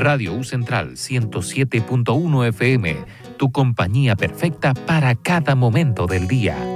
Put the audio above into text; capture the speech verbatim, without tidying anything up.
Radio U Central ciento siete punto uno F M, tu compañía perfecta para cada momento del día.